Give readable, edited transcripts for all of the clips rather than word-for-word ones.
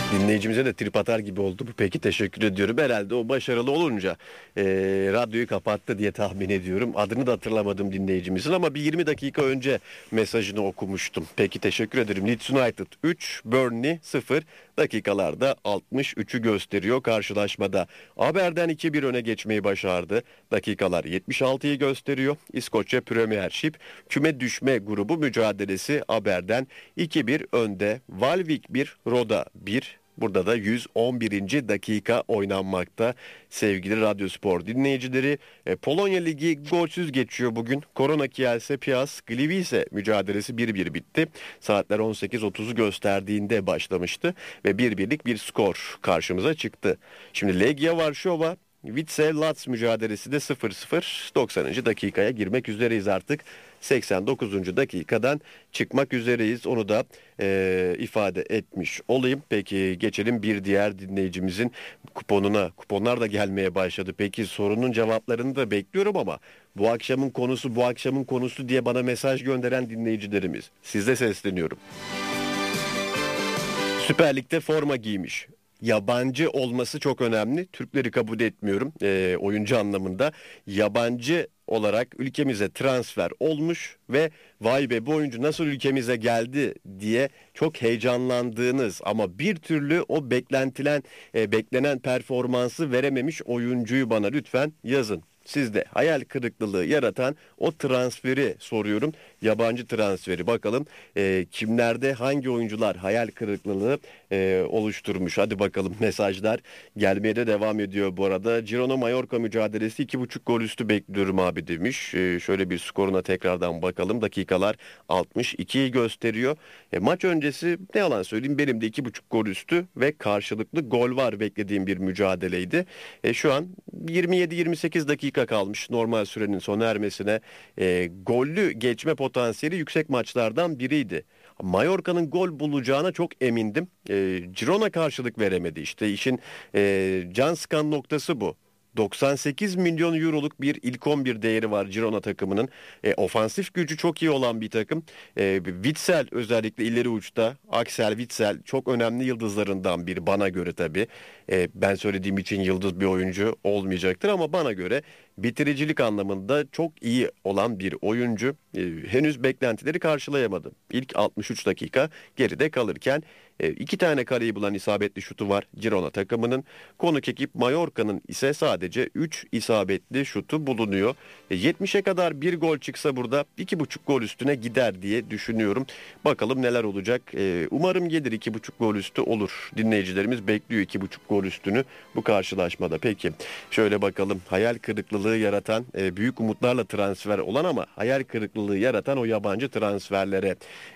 Dinleyicimize de trip atar gibi oldu bu. Peki, teşekkür ediyorum. Herhalde o başarılı olunca radyoyu kapattı diye tahmin ediyorum. Adını da hatırlamadım dinleyicimizin ama bir 20 dakika önce mesajını okumuştum. Peki, teşekkür ederim. Leeds United 3, Burnley 0. Dakikalarda 63'ü gösteriyor karşılaşmada. Aber'den 2-1 öne geçmeyi başardı. Dakikalar 76'yı gösteriyor. İskoçya Premiership küme düşme grubu mücadelesi Aber'den 2-1 önde. Walvik 1, Roda 1. Burada da 111. dakika oynanmakta. Sevgili Radyospor dinleyicileri, Polonya Ligi golsüz geçiyor bugün. Korona Kielce Piast Gliwice mücadelesi 1-1 bitti. Saatler 18.30'u gösterdiğinde başlamıştı ve 1-1'lik bir skor karşımıza çıktı. Şimdi Legia Varşova Vitesse Lats mücadelesi de 0-0. 90. dakikaya girmek üzereyiz artık. 89. dakikadan çıkmak üzereyiz. Onu da ifade etmiş olayım. Peki, geçelim bir diğer dinleyicimizin kuponuna. Kuponlar da gelmeye başladı. Peki, sorunun cevaplarını da bekliyorum ama bu akşamın konusu diye bana mesaj gönderen dinleyicilerimiz, size sesleniyorum. Süper Lig'de forma giymiş. Yabancı olması çok önemli. Türkleri kabul etmiyorum oyuncu anlamında. Yabancı olarak ülkemize transfer olmuş ve vay be bu oyuncu nasıl ülkemize geldi diye çok heyecanlandığınız ama bir türlü o beklenen performansı verememiş oyuncuyu bana lütfen yazın. Sizde hayal kırıklığı yaratan o transferi soruyorum. Yabancı transferi. Bakalım kimlerde, hangi oyuncular hayal kırıklığı oluşturmuş. Hadi bakalım, mesajlar gelmeye de devam ediyor bu arada. Girona Mallorca mücadelesi 2,5 gol üstü bekliyorum abi demiş. Şöyle bir skoruna tekrardan bakalım. Dakikalar 62'yi gösteriyor. Maç öncesi ne yalan söyleyeyim, benim de 2,5 gol üstü ve karşılıklı gol var beklediğim bir mücadeleydi. Şu an 27-28 dakika kalmış normal sürenin sona ermesine. Gollü geçme potansiyeli yüksek maçlardan biriydi. Mallorca'nın gol bulacağına çok emindim. Girona karşılık veremedi. İşte işin can sıkan noktası bu. 98 milyon euroluk bir ilk 11 değeri var Girona takımının. Ofansif gücü çok iyi olan bir takım. Witsel özellikle ileri uçta. Axel Witsel çok önemli yıldızlarından biri bana göre tabii. Ben söylediğim için yıldız bir oyuncu olmayacaktır ama bana göre bitiricilik anlamında çok iyi olan bir oyuncu. Henüz beklentileri karşılayamadı. İlk 63 dakika geride kalırken 2 tane kaleyi bulan isabetli şutu var Girona takımının. Konuk ekip Mallorca'nın ise sadece 3 isabetli şutu bulunuyor. 70'e kadar bir gol çıksa burada 2,5 gol üstüne gider diye düşünüyorum. Bakalım neler olacak. Umarım gelir, 2,5 gol üstü olur. Dinleyicilerimiz bekliyor 2,5 gol üstünü bu karşılaşmada. Peki, şöyle bakalım. Hayal kırıklığı yaratan, büyük umutlarla transfer olan ama hayal kırıklığı yaratan o yabancı transferlere.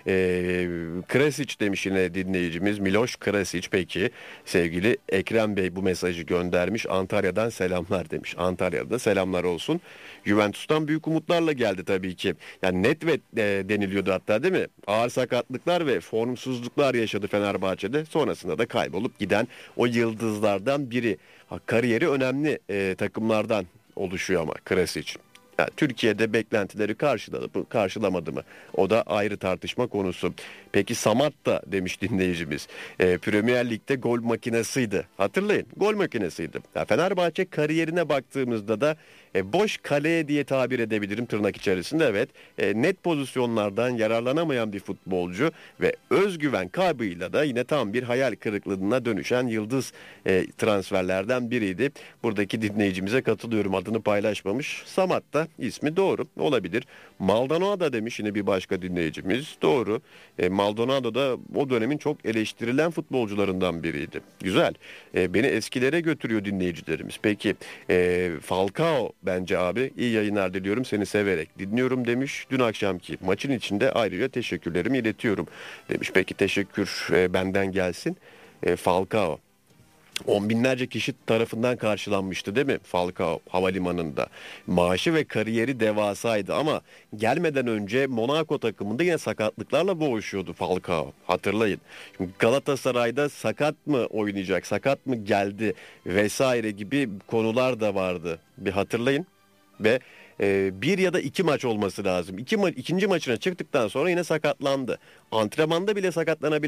Krasic demiş yine dinleyicimiz. Miloš Krasic. Peki, sevgili Ekrem Bey bu mesajı göndermiş. Antalya'dan selamlar demiş. Antalya'da selamlar olsun. Juventus'tan büyük umutlarla geldi tabii ki. Yani Nedved deniliyordu hatta, değil mi? Ağır sakatlıklar ve formsuzluklar yaşadı Fenerbahçe'de. Sonrasında da kaybolup giden o yıldızlardan biri. Kariyeri önemli takımlardan oluşuyor ama Krasic. Yani Türkiye'de beklentileri karşılamadı mı? O da ayrı tartışma konusu. Peki Samatta demiş dinleyicimiz. Premier Lig'de gol makinesiydi. Hatırlayın, gol makinesiydi. Ya Fenerbahçe kariyerine baktığımızda da boş kaleye diye tabir edebilirim tırnak içerisinde, evet. Net pozisyonlardan yararlanamayan bir futbolcu ve özgüven kaybıyla da yine tam bir hayal kırıklığına dönüşen yıldız transferlerden biriydi. Buradaki dinleyicimize katılıyorum, adını paylaşmamış. Samatta ismi doğru olabilir. Maldonado demiş yine bir başka dinleyicimiz. Doğru. Maldonado da o dönemin çok eleştirilen futbolcularından biriydi. Güzel. Beni eskilere götürüyor dinleyicilerimiz. Peki Falcao bence abi, iyi yayınlar diliyorum, seni severek dinliyorum demiş. Dün akşamki maçın içinde ayrıca teşekkürlerimi iletiyorum demiş. Peki, teşekkür benden gelsin. Falcao 10 binlerce kişi tarafından karşılanmıştı değil mi Falcao havalimanında? Maaşı ve kariyeri devasaydı ama gelmeden önce Monaco takımında yine sakatlıklarla boğuşuyordu Falcao. Hatırlayın. Şimdi Galatasaray'da sakat mı oynayacak, sakat mı geldi vesaire gibi konular da vardı. Bir hatırlayın ve bir ya da iki maç olması lazım. İkinci maçına çıktıktan sonra yine sakatlandı. Antrenmanda bile sakatlanabilir.